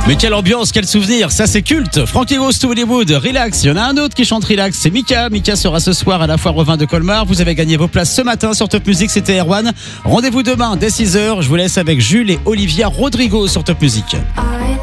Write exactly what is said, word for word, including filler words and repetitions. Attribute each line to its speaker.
Speaker 1: Mais quelle ambiance, quel souvenir, ça c'est culte. Frankie Goes to Hollywood, relax. Il y en a un autre qui chante relax, c'est Mika. Mika sera ce soir à la foire aux vins de Colmar. Vous avez gagné vos places ce matin sur Top Music, c'était Erwan. Rendez-vous demain dès six heures. Je vous laisse avec Jules et Olivia Rodrigo sur Top Music.